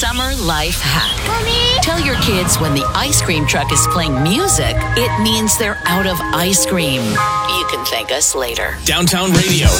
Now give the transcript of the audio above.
summer life hack. Mommy? Tell your kids when the ice cream truck is playing music, it means they're out of ice cream. You can thank us later. Downtown Radio